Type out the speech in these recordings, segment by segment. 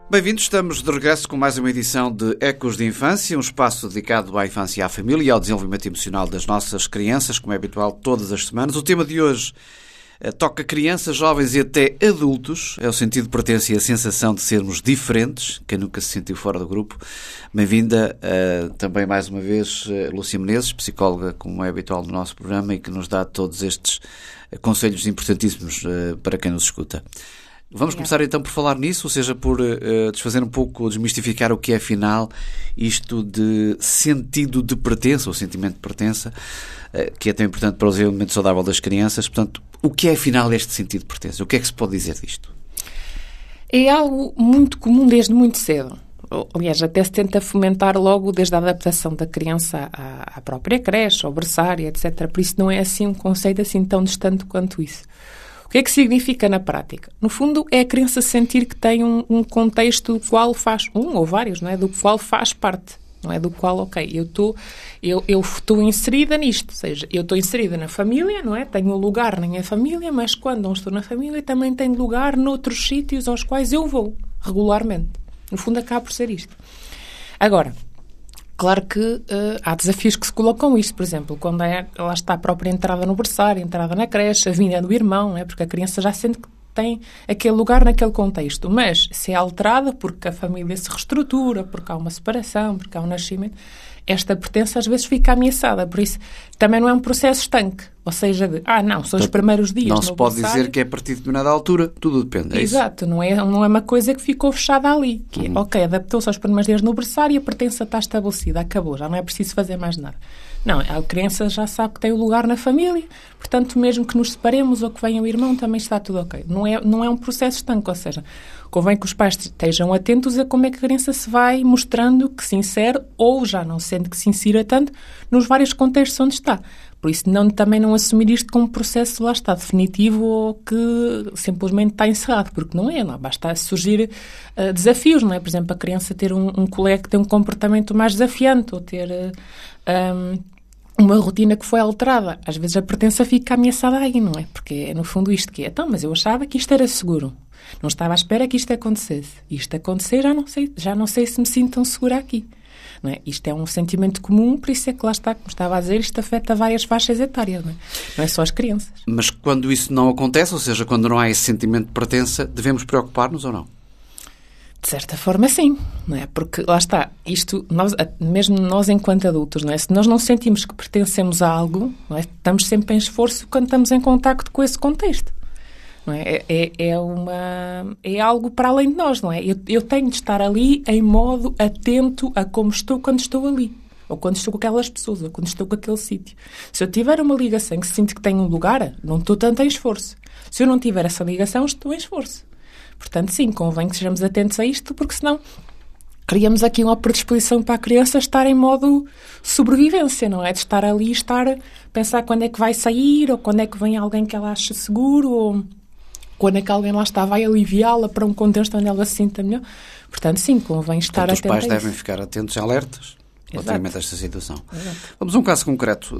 Bem-vindos, estamos de regresso com mais uma edição de Ecos de Infância, um espaço dedicado à infância e à família e ao desenvolvimento emocional das nossas crianças, como é habitual todas as semanas. O tema de hoje toca crianças, jovens e até adultos. É o sentido de pertença e a sensação de sermos diferentes. Quem nunca se sentiu fora do grupo. Bem-vinda também mais uma vez Lúcia Menezes, psicóloga, como é habitual no nosso programa e que nos dá todos estes conselhos importantíssimos para quem nos escuta. Vamos começar então por falar nisso, ou seja, por desfazer um pouco, desmistificar o que é afinal isto de sentido de pertença, ou sentimento de pertença, que é tão importante para o desenvolvimento saudável das crianças. Portanto, o que é afinal este sentido de pertença? O que é que se pode dizer disto? É algo muito comum desde muito cedo. Aliás, até se tenta fomentar logo desde a adaptação da criança à própria creche, ao berçário, etc. Por isso não é assim um conceito assim tão distante quanto isso. O que é que significa na prática? No fundo, é a criança sentir que tem um contexto do qual faz, um ou vários, não é? Do qual faz parte, não é? Do qual, ok, eu estou inserida nisto, ou seja, eu estou inserida na família, não é? Tenho um lugar na minha família, mas quando não estou na família também tenho lugar noutros sítios aos quais eu vou, regularmente. No fundo, acaba por ser isto. Agora, claro que há desafios que se colocam isto, por exemplo, quando lá está a própria entrada no berçário, entrada na creche, a vinda do irmão, não é? Porque a criança já sente que tem aquele lugar naquele contexto, mas se é alterada porque a família se reestrutura, porque há uma separação, porque há um nascimento, esta pertença às vezes fica ameaçada, por isso também não é um processo estanque, ou seja, não, são os primeiros dias. Não se pode dizer que é a partir de determinada altura, tudo depende, é exato, isso? Não é uma coisa que ficou fechada ali, que é, ok, adaptou-se aos primeiros dias no berçário e a pertença está estabelecida, acabou, já não é preciso fazer mais nada. Não, a criança já sabe que tem o lugar na família, portanto, mesmo que nos separemos ou que venha o irmão, também está tudo ok. Não é um processo estanque, ou seja, convém que os pais estejam atentos a como é que a criança se vai mostrando que se insere ou já não sente que se insira tanto nos vários contextos onde está. Por isso, também não assumir isto como um processo, lá está, definitivo ou que simplesmente está encerrado, porque não é, não. Basta surgir desafios, não é? Por exemplo, a criança ter um colega que tem um comportamento mais desafiante ou ter uma rotina que foi alterada. Às vezes a pertença fica ameaçada aí, não é? Porque é no fundo isto que é. Então, mas eu achava que isto era seguro. Não estava à espera que isto acontecesse. Isto acontecer, já não sei se me sinto tão segura aqui. Não é? Isto é um sentimento comum, por isso é que lá está, como estava a dizer, isto afeta várias faixas etárias, não é só as crianças. Mas quando isso não acontece, ou seja, quando não há esse sentimento de pertença, devemos preocupar-nos ou não? De certa forma, sim, não é? Porque lá está, isto, mesmo nós enquanto adultos, não é? Se nós não sentimos que pertencemos a algo, não é? Estamos sempre em esforço quando estamos em contacto com esse contexto. Não é? É algo para além de nós, não é? Eu tenho de estar ali em modo atento a como estou quando estou ali. Ou quando estou com aquelas pessoas, ou quando estou com aquele sítio. Se eu tiver uma ligação que sinto que tenho um lugar, não estou tanto em esforço. Se eu não tiver essa ligação, estou em esforço. Portanto, sim, convém que sejamos atentos a isto, porque senão criamos aqui uma predisposição para a criança estar em modo sobrevivência, não é? De estar ali, pensar quando é que vai sair, ou quando é que vem alguém que ela acha seguro, ou quando é que alguém lá está, vai aliviá-la para um contexto onde ela se sinta melhor. Portanto, sim, convém estar atento a isso. Os pais devem ficar atentos e alertas relativamente a esta situação. Exato. Vamos a um caso concreto.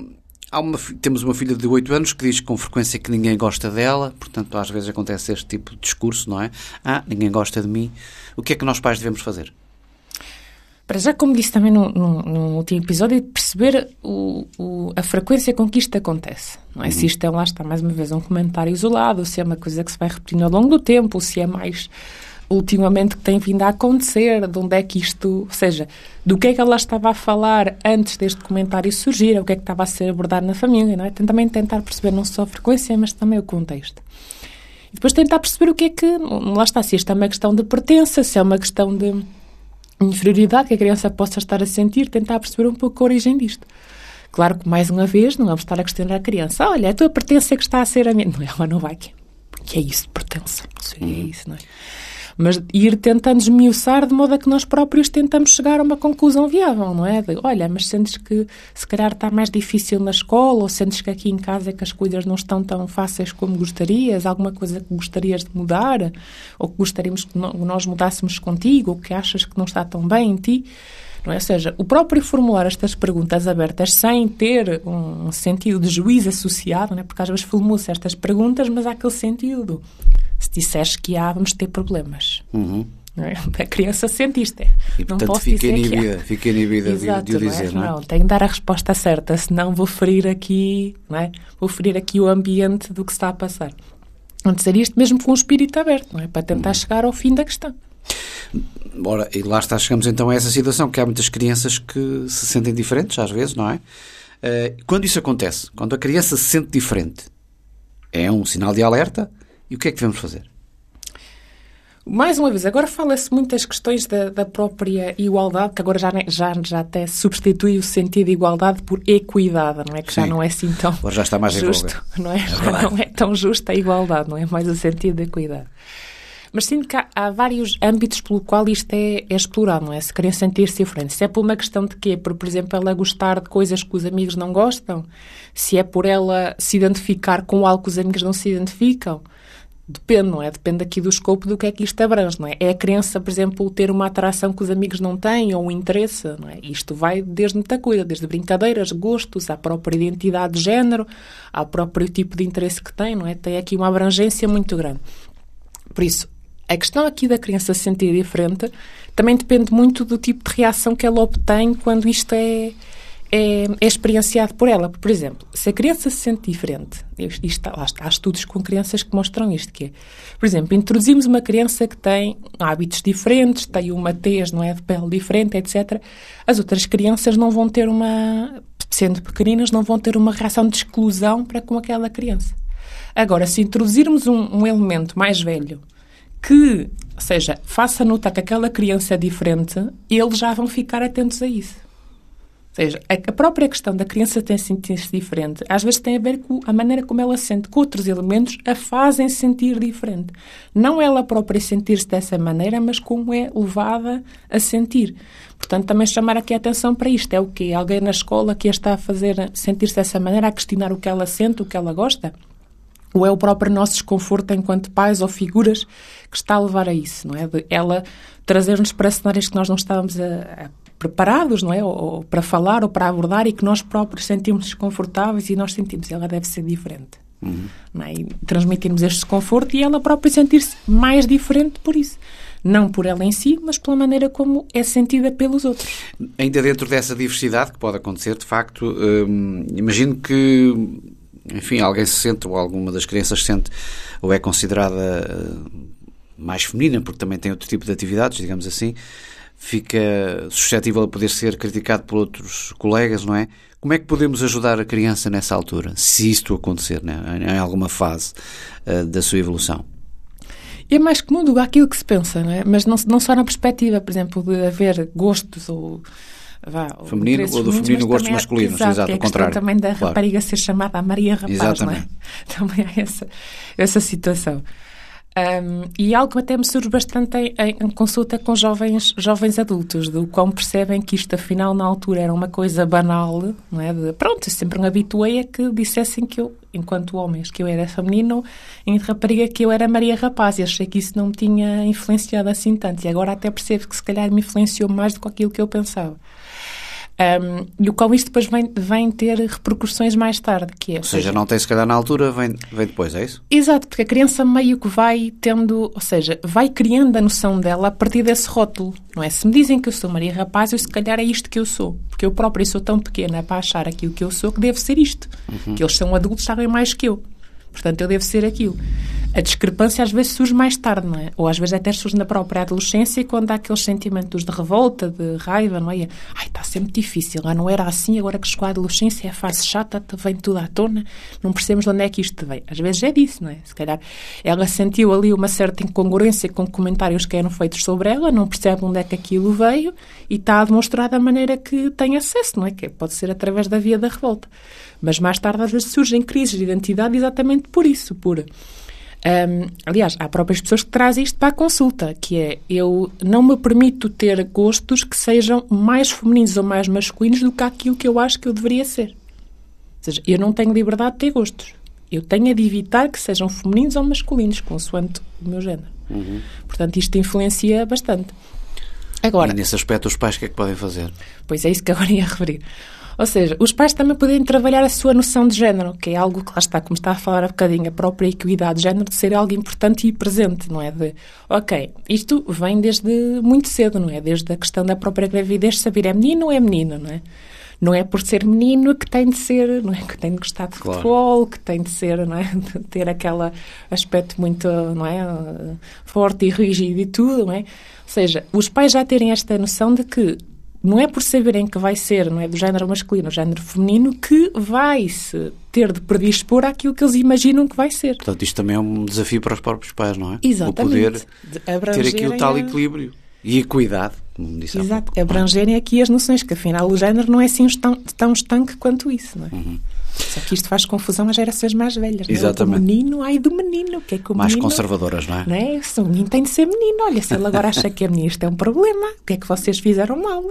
Temos uma filha de 8 anos que diz com frequência que ninguém gosta dela, portanto, às vezes acontece este tipo de discurso, não é? Ninguém gosta de mim. O que é que nós pais devemos fazer? Para já, como disse também no último episódio, perceber a frequência com que isto acontece. Não é? Se isto é, lá está, mais uma vez, um comentário isolado, se é uma coisa que se vai repetindo ao longo do tempo, se é mais ultimamente que tem vindo a acontecer, de onde é que isto, ou seja, do que é que ela estava a falar antes deste comentário surgir, o que é que estava a ser abordado na família, não é? Também tentar perceber não só a frequência, mas também o contexto. E depois tentar perceber o que é que, lá está, se isto é uma questão de pertença, se é uma questão de inferioridade que a criança possa estar a sentir, tentar perceber um pouco a origem disto. Claro que, mais uma vez, não vamos estar a questionar a criança. Olha, a tua pertença é que está a ser a minha. Não, ela não vai. Que é isso de pertença? Não seria isso, não é? Mas ir tentando esmiuçar de modo a que nós próprios tentamos chegar a uma conclusão viável, não é? De, olha, mas sentes que se calhar está mais difícil na escola, ou sentes que aqui em casa é que as coisas não estão tão fáceis como gostarias, alguma coisa que gostarias de mudar, ou que gostaríamos que nós mudássemos contigo, ou que achas que não está tão bem em ti. Não é? Ou seja, o próprio formular estas perguntas abertas sem ter um sentido de juízo associado, não é? Porque às vezes formula-se estas perguntas, mas há aquele sentido. Se disseres que há, vamos ter problemas. Uhum. Não é? A criança sente isto. E, portanto, não posso fica inibida Exato, de o dizer, não é? Não, tenho de dar a resposta certa, senão vou ferir aqui, não é? Vou ferir aqui o ambiente do que está a passar. Vou dizer isto mesmo com o espírito aberto, não é? Para tentar chegar ao fim da questão. Ora, e lá chegamos então a essa situação, que há muitas crianças que se sentem diferentes, às vezes, não é? Quando isso acontece, quando a criança se sente diferente, é um sinal de alerta, e o que é que devemos fazer? Mais uma vez, agora fala-se muitas questões da própria igualdade, que agora já até substitui o sentido de igualdade por equidade, não é? Que já não é assim tão agora já está mais justo, não é? Já não é tão justa a igualdade, não é? Mais o sentido de equidade. Mas sinto que há vários âmbitos pelo qual isto é explorado, não é? Se querem sentir-se diferentes. Se é por uma questão de quê? Por exemplo, ela gostar de coisas que os amigos não gostam? Se é por ela se identificar com algo que os amigos não se identificam? Depende, não é? Depende aqui do escopo do que é que isto abrange, não é? É a criança, por exemplo, ter uma atração que os amigos não têm ou um interesse, não é? Isto vai desde muita coisa, desde brincadeiras, gostos, à própria identidade de género, ao próprio tipo de interesse que tem, não é? Tem aqui uma abrangência muito grande. Por isso, a questão aqui da criança se sentir diferente também depende muito do tipo de reação que ela obtém quando isto é experienciado por ela. Por exemplo, se a criança se sente diferente, há estudos com crianças que mostram isto, que é, por exemplo, introduzimos uma criança que tem hábitos diferentes, tem uma tez, não é, de pele diferente, etc. As outras crianças não vão ter sendo pequeninas, não vão ter uma reação de exclusão para com aquela criança. Agora, se introduzirmos um elemento mais velho que, ou seja, faça notar que aquela criança é diferente, eles já vão ficar atentos a isso. Ou seja, a própria questão da criança ter sentir-se diferente, às vezes tem a ver com a maneira como ela sente, que outros elementos a fazem sentir diferente. Não ela própria sentir-se dessa maneira, mas como é levada a sentir. Portanto, também chamar aqui a atenção para isto. É o quê? Alguém na escola que a está a fazer sentir-se dessa maneira, a questionar o que ela sente, o que ela gosta? Ou é o próprio nosso desconforto enquanto pais ou figuras que está a levar a isso, não é? De ela trazer-nos para cenários que nós não estávamos preparados, não é? Ou para falar ou para abordar, e que nós próprios sentimos desconfortáveis e nós sentimos ela deve ser diferente. Não é? E transmitimos este desconforto e ela própria sentir-se mais diferente por isso. Não por ela em si, mas pela maneira como é sentida pelos outros. Ainda dentro dessa diversidade que pode acontecer, de facto, imagino que, enfim, alguém se sente, ou alguma das crianças se sente, ou é considerada mais feminina, porque também tem outro tipo de atividades, digamos assim, fica suscetível a poder ser criticado por outros colegas, não é? Como é que podemos ajudar a criança nessa altura, se isto acontecer, né? Em alguma fase da sua evolução? É mais comum do que aquilo que se pensa, não é? Mas não só na perspectiva, por exemplo, de haver gostos ou feminino ou do feminino gostos masculinos, exato, ao contrário. Também da rapariga ser chamada a Maria Rapaz, exatamente. Não é? Também há essa situação. E algo que até me surge bastante em consulta com jovens adultos, do quão percebem que isto afinal na altura era uma coisa banal, não é? Pronto, eu sempre me habituei a que dissessem que eu, enquanto homens, que eu era feminino, e rapariga que eu era Maria Rapaz, e achei que isso não me tinha influenciado assim tanto, e agora até percebo que se calhar me influenciou mais do que aquilo que eu pensava. E o qual isto depois vem ter repercussões mais tarde. Ou seja, não tem se calhar na altura, vem depois, é isso? Exato, porque a criança meio que vai tendo, ou seja, vai criando a noção dela a partir desse rótulo, não é? Se me dizem que eu sou Maria Rapaz, eu se calhar é isto que eu sou, porque eu própria sou tão pequena para achar aquilo que eu sou que deve ser isto, que eles são adultos, sabem mais que eu. Portanto, eu devo ser aquilo. A discrepância às vezes surge mais tarde, não é? Ou às vezes até surge na própria adolescência, quando há aqueles sentimentos de revolta, de raiva, não é? Ai, está sempre difícil, não era assim, agora que chegou a adolescência é fase chata, vem tudo à tona, não percebemos de onde é que isto vem. Às vezes é disso, não é? Se calhar ela sentiu ali uma certa incongruência com comentários que eram feitos sobre ela, não percebe onde é que aquilo veio e está a demonstrar da maneira que tem acesso, não é? Que pode ser através da via da revolta. Mas mais tarde às vezes surgem crises de identidade exatamente por isso, aliás, há próprias pessoas que trazem isto para a consulta, que é, eu não me permito ter gostos que sejam mais femininos ou mais masculinos do que aquilo que eu acho que eu deveria ser. Ou seja, eu não tenho liberdade de ter gostos. Eu tenho de evitar que sejam femininos ou masculinos, consoante o meu género. Portanto, isto influencia bastante. Agora, e nesse aspecto os pais o que é que podem fazer? Pois é isso que agora ia referir. Ou seja, os pais também podem trabalhar a sua noção de género, que é algo que lá está, como está a falar há bocadinho, a própria equidade de género, de ser algo importante e presente, não é? De, ok, isto vem desde muito cedo, não é? Desde a questão da própria gravidez, saber é menino ou é menina, não é? Não é por ser menino que tem de ser, não é? Que tem de gostar de futebol, que tem de ser, não é? De ter aquele aspecto muito, não é? Forte e rígido e tudo, não é? Ou seja, os pais já terem esta noção de que não é por saberem que vai ser, não é, do género masculino ou género feminino, que vai-se ter de predispor àquilo que eles imaginam que vai ser. Portanto, isto também é um desafio para os próprios pais, não é? Exatamente. O poder ter aqui o tal equilíbrio e equidade, como me disse há pouco. Exato. Abrangerem aqui as noções, que afinal o género não é assim tão estanque quanto isso, não é? Só que isto faz confusão às gerações mais velhas. Exatamente. Não é? O menino, ai do menino. O que é que o mais menino, conservadoras, não é? Não é? Se o menino tem de ser menino. Olha, se ele agora acha que é menino, isto é um problema. O que é que vocês fizeram mal?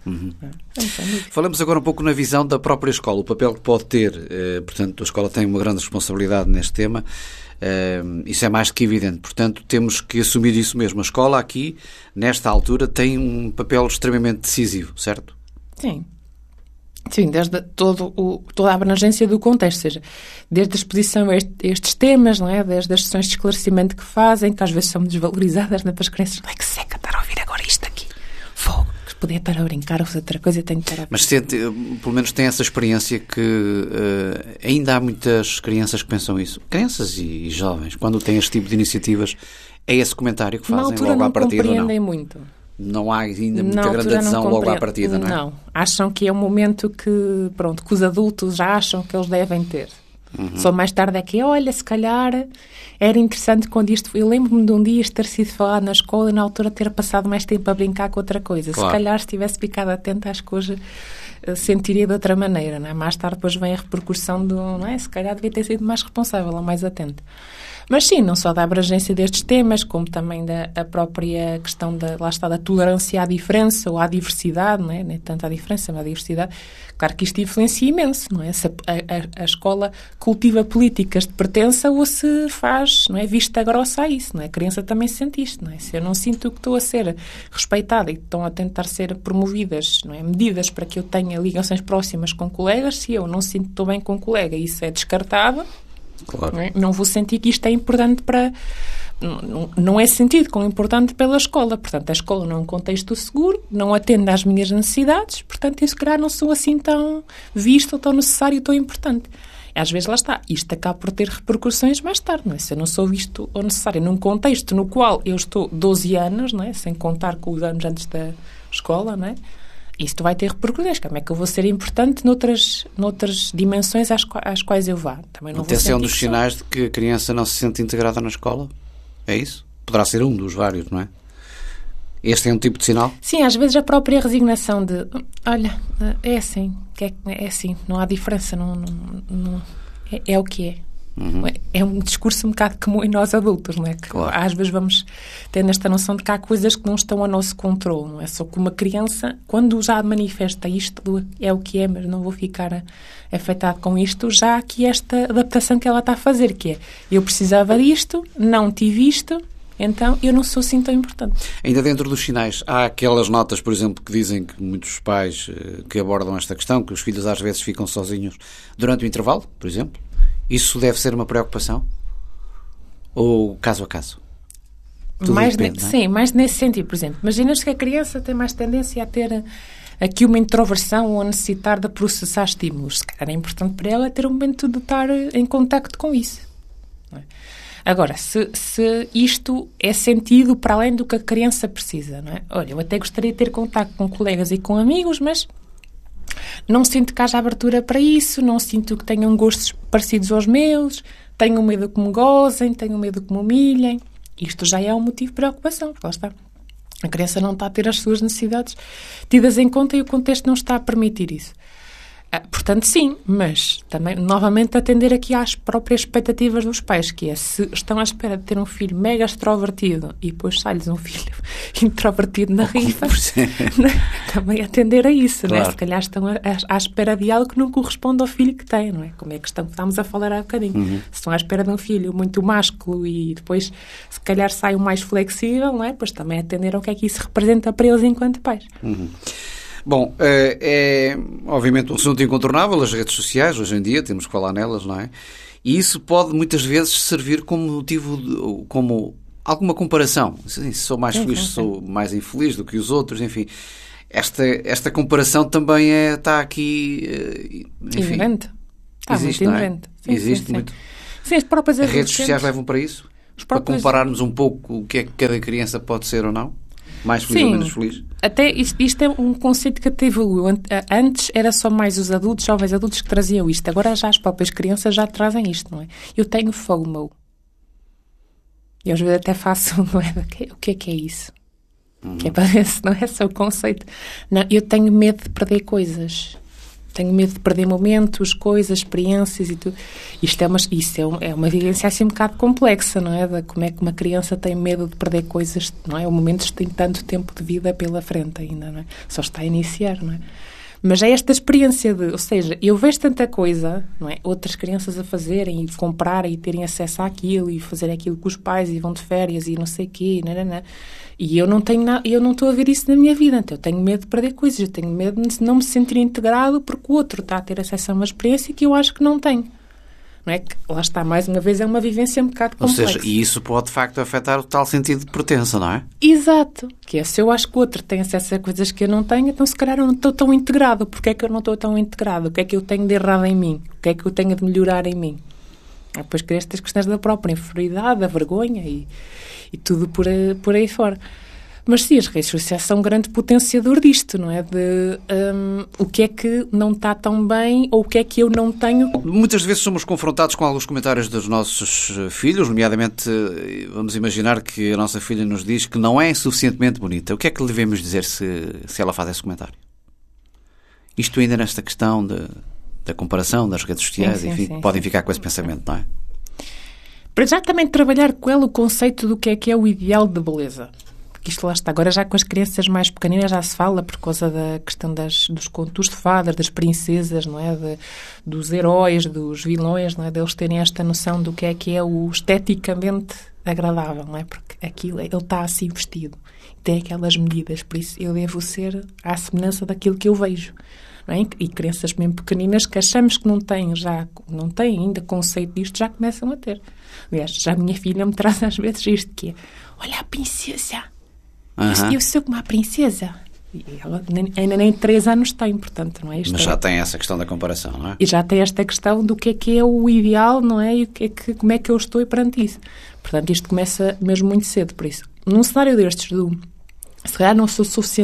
Falamos agora um pouco na visão da própria escola, o papel que pode ter. Portanto, a escola tem uma grande responsabilidade neste tema. Isso é mais que evidente. Portanto, temos que assumir isso mesmo. A escola aqui, nesta altura, tem um papel extremamente decisivo, certo? Sim. Sim, desde toda a abrangência do contexto, ou seja, desde a exposição a estes temas, não é? Desde as sessões de esclarecimento que fazem, que às vezes são desvalorizadas, não é? Para as crianças, não é que seca estar a ouvir agora isto aqui. Fogo, que podia estar a brincar ou fazer outra coisa, tenho que estar a... Mas pelo menos tem essa experiência que ainda há muitas crianças que pensam isso. Crianças e jovens, quando têm este tipo de iniciativas, é esse comentário que fazem logo à partida, não? Na altura não compreendem muito. Não há ainda muita grande adesão logo à partida, não é? Não. Acham que é um momento que os adultos já acham que eles devem ter. Só mais tarde é que, olha, se calhar era interessante quando isto... Eu lembro-me de um dia isto ter sido falado na escola e na altura ter passado mais tempo a brincar com outra coisa. Claro. Se calhar se tivesse ficado atento às coisas, sentiria de outra maneira, não é? Mais tarde depois vem a repercussão do... Não é? Se calhar devia ter sido mais responsável ou mais atento. Mas sim, não só da abrangência destes temas, como também da própria questão lá está, da tolerância à diferença ou à diversidade, não é? Nem tanto à diferença, mas à diversidade. Claro que isto influencia imenso, não é? Se a escola cultiva políticas de pertença ou se faz, não é? Vista grossa a isso, não é? A criança também sente isto, não é? Se eu não sinto que estou a ser respeitada e estão a tentar ser promovidas, não é? Medidas para que eu tenha ligações próximas com colegas, se eu não sinto que estou bem com o colega e isso é descartado, claro. Não vou sentir que isto é importante para... Não é sentido como importante pela escola. Portanto, a escola não é um contexto seguro, não atende às minhas necessidades, portanto, eu se calhar não sou assim tão visto ou tão necessário, tão importante. E, às vezes, lá está. Isto acaba por ter repercussões mais tarde, não é? Se eu não sou visto ou necessário num contexto no qual eu estou 12 anos, não é? Sem contar com os anos antes da escola, não é? Isto vai ter repercussões. Como é que eu vou ser importante noutras dimensões às quais eu vá? Também não até é um dos sinais de que a criança não se sente integrada na escola? É isso? Poderá ser um dos vários, não é? Este é um tipo de sinal? Sim, às vezes a própria resignação de olha, é assim, não há diferença, é o que é. É um discurso um bocado como em nós adultos, não é? Que claro. Às vezes vamos tendo esta noção de que há coisas que não estão a nosso controle, não é? Só que uma criança, quando já manifesta isto, é o que é, mas não vou ficar afetado com isto, já há aqui esta adaptação que ela está a fazer, que é, eu precisava disto, não tive isto, então eu não sou assim tão importante. Ainda dentro dos sinais, há aquelas notas, por exemplo, que dizem que muitos pais que abordam esta questão, que os filhos às vezes ficam sozinhos durante o intervalo, por exemplo. Isso deve ser uma preocupação? Ou caso a caso? Sim, mais nesse sentido. Por exemplo, imaginas que a criança tem mais tendência a ter aqui uma introversão ou a necessitar de processar estímulos. Se calhar é importante para ela ter um momento de estar em contacto com isso. Não é? Agora, se isto é sentido para além do que a criança precisa, não é? Olha, eu até gostaria de ter contacto com colegas e com amigos, mas... não sinto que haja abertura para isso, não sinto que tenham gostos parecidos aos meus, tenho medo que me gozem, tenho medo que me humilhem. Isto já é um motivo de preocupação, porque lá está. A criança não está a ter as suas necessidades tidas em conta e o contexto não está a permitir isso. Portanto, sim, mas também, novamente, atender aqui às próprias expectativas dos pais, que é, se estão à espera de ter um filho mega extrovertido e depois sai-lhes um filho introvertido na rifa, também atender a isso, claro. Não é? Se calhar estão à espera de algo que não corresponde ao filho que têm, não é? Como é que estamos a falar há bocadinho. Se estão à espera de um filho muito másculo e depois, se calhar, sai um mais flexível, não é? Pois também atender ao que é que isso representa para eles enquanto pais. Bom, é obviamente um assunto incontornável, as redes sociais, hoje em dia, temos que falar nelas, não é? E isso pode muitas vezes servir como motivo, como alguma comparação. Se sou mais feliz, sou mais infeliz do que os outros, enfim. Esta comparação também está aqui... Enfim, inerente. Está existe, muito não é? inerente. Existe muito. Sim, as próprias redes sociais levam para isso? Para compararmos um pouco o que é que cada criança pode ser ou não? Mais feliz ou menos feliz? Até isto é um conceito que até evoluiu. Antes era só mais os adultos, jovens adultos, que traziam isto. Agora já as próprias crianças já trazem isto, não é? Eu tenho FOMO. E às vezes até faço, não é? O que é isso? Que é para ver se não é só o conceito. Não, eu tenho medo de perder coisas. Tenho medo de perder momentos, coisas, experiências e tudo. Isto é uma vivência assim um bocado complexa, não é? De como é que uma criança tem medo de perder coisas, não é? O momento tem tanto tempo de vida pela frente ainda, não é? Só está a iniciar, não é? Mas é esta experiência ou seja, eu vejo tanta coisa, não é? Outras crianças a fazerem e comprarem e terem acesso àquilo e fazer aquilo com os pais e vão de férias e não sei o quê, e eu não estou a ver isso na minha vida, então eu tenho medo de perder coisas, eu tenho medo de não me sentir integrado porque o outro está a ter acesso a uma experiência que eu acho que não tenho. Não é? Que, lá está, mais uma vez, é uma vivência um bocado complexa. Ou seja, e isso pode, de facto, afetar o tal sentido de pertença, não é? Exato. Que é, se eu acho que o outro tem acesso a coisas que eu não tenho, então se calhar eu não estou tão integrado. Porquê é que eu não estou tão integrado? O que é que eu tenho de errado em mim? O que é que eu tenho de melhorar em mim? Depois que estas questões da própria inferioridade, da vergonha e tudo por aí fora. Mas sim, as redes sociais são um grande potenciador disto, não é? De o que é que não está tão bem ou o que é que eu não tenho. Muitas vezes somos confrontados com alguns comentários dos nossos filhos, nomeadamente, vamos imaginar que a nossa filha nos diz que não é suficientemente bonita. O que é que lhe devemos dizer se ela faz esse comentário? Isto ainda nesta questão da comparação das redes sociais, sim, podem ficar com esse pensamento, não é? Para já também trabalhar com ela o conceito do que é o ideal de beleza. Isto lá está. Agora já com as crianças mais pequeninas já se fala por causa da questão dos contos de fadas, das princesas, não é? Dos heróis, dos vilões, não é? Deles terem esta noção do que é o esteticamente agradável, não é? Porque aquilo, ele está assim vestido, tem aquelas medidas, por isso eu devo ser à semelhança daquilo que eu vejo. Não é? E crianças mesmo pequeninas que achamos que não têm ainda conceito disto, já começam a ter. Aliás, já a minha filha me traz às vezes isto, que é, olha a princesa, eu sou como a princesa. E ela ainda nem 3 anos tem, portanto, não é isto. Mas já tem essa questão da comparação, não é? E já tem esta questão do que é o ideal, não é? E como é que eu estou perante isso. Portanto, isto começa mesmo muito cedo, por isso. Num cenário destes, se calhar não sou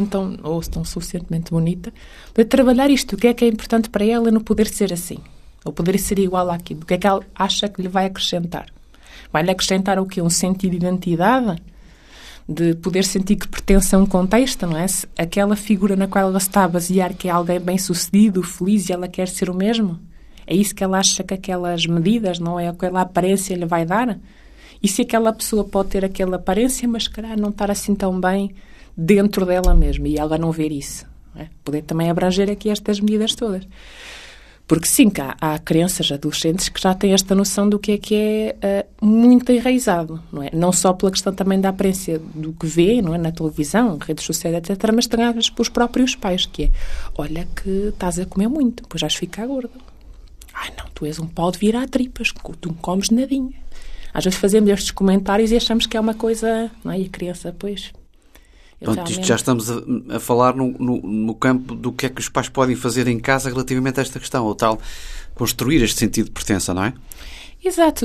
tão suficientemente bonita, para trabalhar isto, o que é importante para ela no poder ser assim, ou poder ser igual àquilo, o que é que ela acha que lhe vai acrescentar. Vai-lhe acrescentar o quê? Um sentido de identidade? De poder sentir que pertence a um contexto, não é? Se aquela figura na qual ela se está a basear, que é alguém bem-sucedido, feliz, e ela quer ser o mesmo? É isso que ela acha que aquelas medidas, não é? Aquela aparência lhe vai dar? E se aquela pessoa pode ter aquela aparência, mas, calhar, não estar assim tão bem dentro dela mesma, e ela não ver isso? Não é? Poder também abranger aqui estas medidas todas. Porque sim, há crianças, adolescentes que já têm esta noção do que é muito enraizado, não é? Não só pela questão também da aparência do que vê, não é? Na televisão, redes sociais, etc., mas também às vezes pelos próprios pais, que é, olha que estás a comer muito, depois vais ficar gorda. Ai não, tu és um pau de virar tripas, tu não comes nadinha. Às vezes fazemos estes comentários e achamos que é uma coisa, não é? E a criança, pois... Pronto, isto já estamos a falar no campo do que é que os pais podem fazer em casa relativamente a esta questão, ou tal, construir este sentido de pertença, não é? Exato.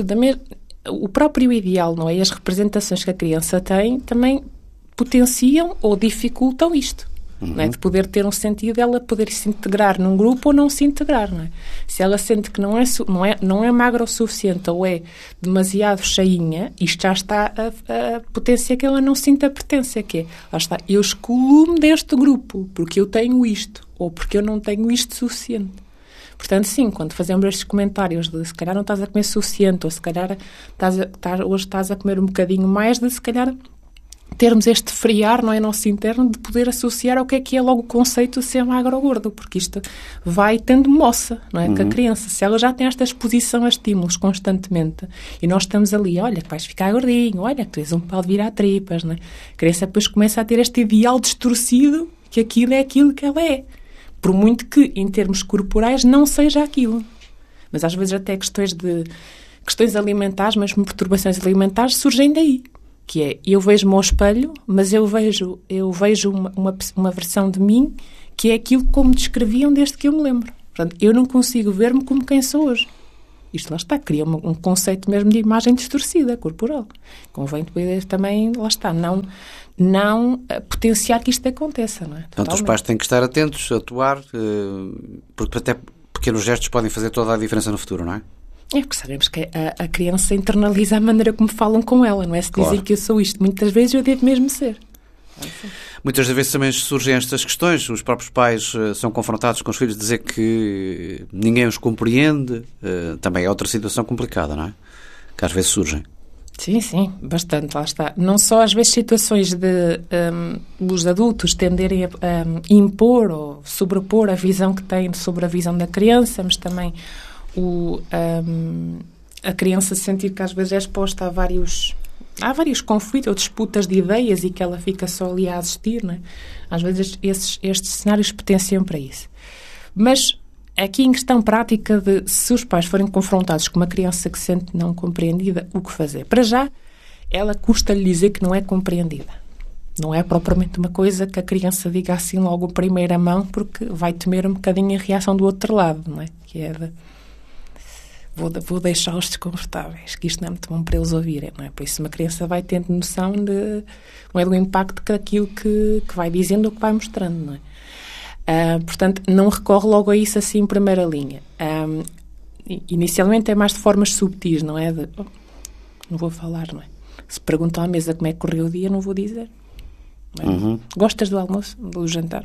O próprio ideal, não é? E as representações que a criança tem também potenciam ou dificultam isto. Não é? De poder ter um sentido, ela poder se integrar num grupo ou não se integrar, não é? Se ela sente que não é magra o suficiente ou é demasiado cheinha, isto já está a potência que ela não sinta pertença, que é, lá está, eu excluo-me deste grupo porque eu tenho isto ou porque eu não tenho isto suficiente. Portanto, sim, quando fazemos estes comentários de se calhar não estás a comer suficiente, ou se calhar hoje estás a comer um bocadinho mais, de se calhar termos este friar, não é, nosso interno, de poder associar ao que é logo o conceito de ser magro ou gordo, porque isto vai tendo moça, não é? Que a criança, se ela já tem esta exposição a estímulos constantemente, e nós estamos ali, olha, que vais ficar gordinho, olha, que tens um pau de virar tripas, não é? A criança depois começa a ter este ideal distorcido que aquilo é aquilo que ela é. Por muito que, em termos corporais, não seja aquilo. Mas às vezes até questões alimentares, mesmo perturbações alimentares, surgem daí. Que é, eu vejo-me ao espelho, mas eu vejo uma versão de mim que é aquilo como descreviam desde que eu me lembro. Portanto, eu não consigo ver-me como quem sou hoje. Isto lá está, cria um conceito mesmo de imagem distorcida, corporal. Convém depois também, lá está, não potenciar que isto aconteça, não é? Portanto, os pais têm que estar atentos, a atuar, porque até pequenos gestos podem fazer toda a diferença no futuro, não é? É porque sabemos que a criança internaliza a maneira como falam com ela, não é? Se dizem que eu sou isto, muitas vezes eu devo mesmo ser. Muitas das vezes também surgem estas questões, os próprios pais são confrontados com os filhos, dizer que ninguém os compreende, também é outra situação complicada, não é? Que às vezes surgem. Sim, bastante, lá está. Não só às vezes situações de os adultos tenderem a impor ou sobrepor a visão que têm sobre a visão da criança, mas também a criança sentir que às vezes é exposta a vários conflitos ou disputas de ideias e que ela fica só ali a assistir, não é? Às vezes estes cenários potenciam para isso. Mas aqui em questão prática de se os pais forem confrontados com uma criança que se sente não compreendida, o que fazer? Para já, ela custa-lhe dizer que não é compreendida. Não é propriamente uma coisa que a criança diga assim logo à primeira mão, porque vai temer um bocadinho a reação do outro lado, não é? Que é de vou deixá-los desconfortáveis, que isto não é muito bom para eles ouvirem, não é? Por isso uma criança vai tendo noção do impacto daquilo que vai dizendo ou que vai mostrando, não é? Portanto, não recorre logo a isso assim em primeira linha. Inicialmente é mais de formas subtis, não é? Não vou falar, não é? Se perguntam à mesa como é que correu o dia, não vou dizer. Não é? Gostas do almoço, do jantar?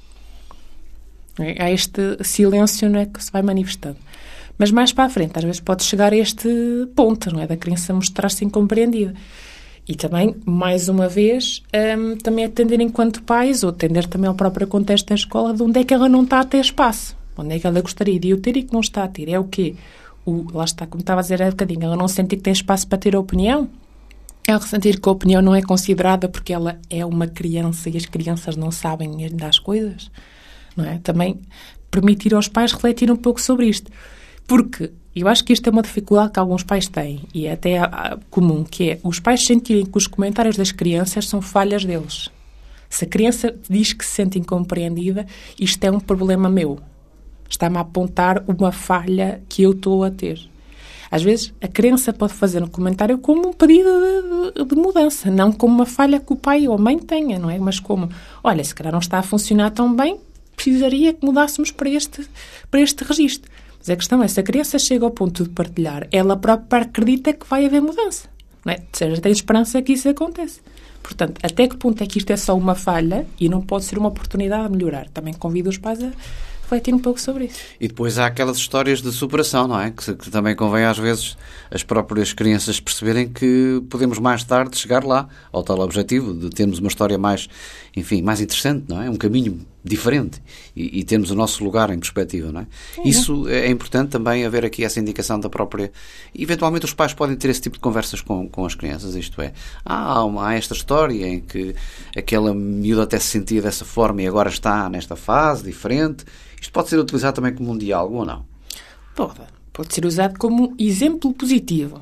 Há este silêncio, não é, que se vai manifestando. Mas mais para a frente, às vezes pode chegar a este ponto, não é? Da criança mostrar-se incompreendida. E também, mais uma vez, também atender enquanto pais, ou atender também ao próprio contexto da escola, de onde é que ela não está a ter espaço. Onde é que ela gostaria de o ter e que não está a ter. É o quê? Lá está, como estava a dizer há bocadinho, ela não sentir que tem espaço para ter opinião. Ela sentir que a opinião não é considerada porque ela é uma criança e as crianças não sabem ainda as coisas. Não é? Também permitir aos pais refletir um pouco sobre isto. Porque eu acho que isto é uma dificuldade que alguns pais têm, e é até comum, que é os pais sentirem que os comentários das crianças são falhas deles. Se a criança diz que se sente incompreendida, isto é um problema meu. Está-me a apontar uma falha que eu estou a ter. Às vezes, a criança pode fazer um comentário como um pedido de mudança, não como uma falha que o pai ou a mãe tenha, não é? Mas como, olha, se calhar não está a funcionar tão bem, precisaria que mudássemos para este registro. Mas a questão é, se a criança chega ao ponto de partilhar, ela própria acredita que vai haver mudança. Não é? Ou seja, tem esperança que isso aconteça. Portanto, até que ponto é que isto é só uma falha e não pode ser uma oportunidade de melhorar? Também convido os pais a refletir um pouco sobre isso. E depois há aquelas histórias de superação, não é? Que também convém às vezes as próprias crianças perceberem que podemos mais tarde chegar lá, ao tal objetivo de termos uma história mais, enfim, mais interessante, não é? Um caminho diferente e termos o nosso lugar em perspectiva, não é? Isso é importante também, haver aqui essa indicação da própria... Eventualmente os pais podem ter esse tipo de conversas com as crianças, isto é, há esta história em que aquela miúda até se sentia dessa forma e agora está nesta fase diferente. Isto pode ser utilizado também como um diálogo ou não? Pode ser usado como exemplo positivo.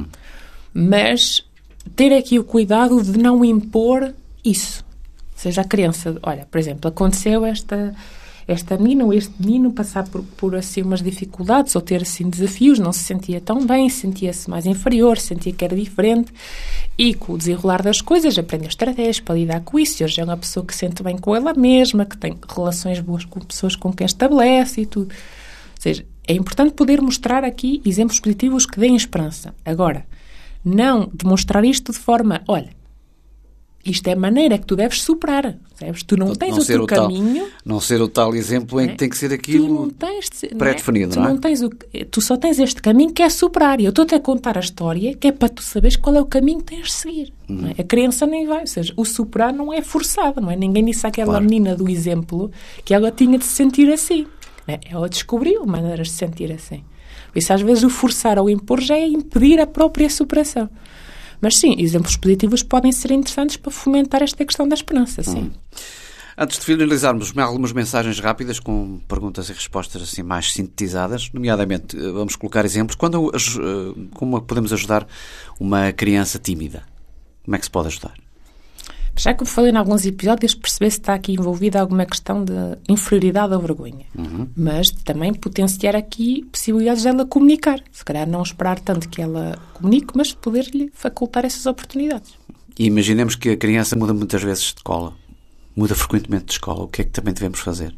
Mas ter aqui o cuidado de não impor isso. Ou seja, a criança, olha, por exemplo, aconteceu esta menina ou este menino passar por assim umas dificuldades ou ter assim desafios, não se sentia tão bem, sentia-se mais inferior, sentia que era diferente e com o desenrolar das coisas aprendeu estratégias para lidar com isso. Hoje é uma pessoa que se sente bem com ela mesma, que tem relações boas com pessoas com quem estabelece e tudo. Ou seja, é importante poder mostrar aqui exemplos positivos que deem esperança. Agora, não demonstrar isto de forma, olha, Isto é a maneira que tu deves superar. Sabes? Tu não tens o teu caminho. Não ser o tal exemplo em que tem que ser aquilo pré-definido, não é? Tu só tens este caminho que é superar. E eu estou-te a contar a história que é para tu saberes qual é o caminho que tens de seguir. Não é? A criança nem vai. Ou seja, o superar não é forçado. Não é? Ninguém disse àquela menina do exemplo que ela tinha de se sentir assim. Não é? Ela descobriu maneiras de se sentir assim. Por isso, às vezes, o forçar ou impor já é impedir a própria superação. Mas sim, exemplos positivos podem ser interessantes para fomentar esta questão da esperança, sim. Antes de finalizarmos, algumas mensagens rápidas com perguntas e respostas assim mais sintetizadas, nomeadamente, vamos colocar exemplos. Como podemos ajudar uma criança tímida? Como é que se pode ajudar? Já que eu falei em alguns episódios, perceber se está aqui envolvida alguma questão de inferioridade ou vergonha. Mas também potenciar aqui possibilidades dela comunicar. Se calhar não esperar tanto que ela comunique, mas poder-lhe facultar essas oportunidades. E imaginemos que a criança muda muitas vezes de escola. Muda frequentemente de escola. O que é que também devemos fazer?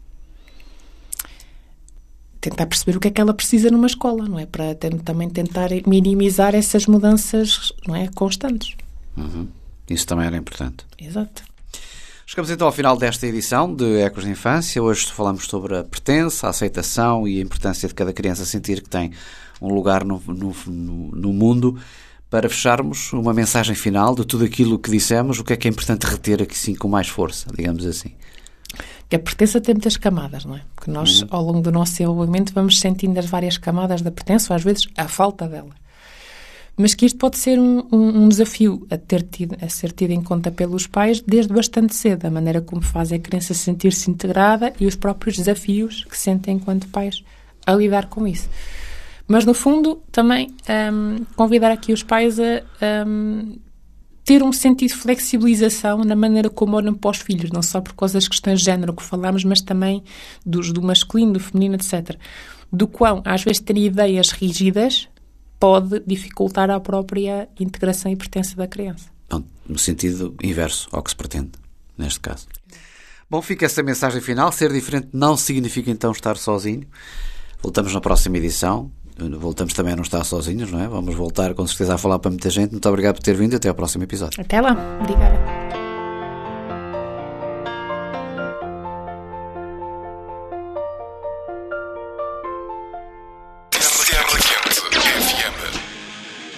Tentar perceber o que é que ela precisa numa escola, não é? Para também tentar minimizar essas mudanças, não é, constantes. Isso também era importante. Exato. Chegamos então ao final desta edição de Ecos de Infância. Hoje falamos sobre a pertença, a aceitação e a importância de cada criança sentir que tem um lugar no mundo. Para fecharmos, uma mensagem final de tudo aquilo que dissemos, o que é importante reter aqui sim com mais força, digamos assim? Que a pertença tem muitas camadas, não é? Porque nós, ao longo do nosso desenvolvimento, vamos sentindo as várias camadas da pertença, ou às vezes a falta dela. Mas que isto pode ser um desafio a ser tido em conta pelos pais desde bastante cedo, a maneira como fazem a criança sentir-se integrada e os próprios desafios que sentem enquanto pais a lidar com isso. Mas, no fundo, também convidar aqui os pais a ter um sentido de flexibilização na maneira como olham para os filhos, não só por causa das questões de género que falámos, mas também do masculino, do feminino, etc. Do quão, às vezes, ter ideias rígidas pode dificultar a própria integração e pertença da criança. Bom, no sentido inverso ao que se pretende, neste caso. Bom, fica essa mensagem final. Ser diferente não significa então estar sozinho. Voltamos na próxima edição. Voltamos também a não estar sozinhos, não é? Vamos voltar com certeza a falar para muita gente. Muito obrigado por ter vindo e até ao próximo episódio. Até lá. Obrigada.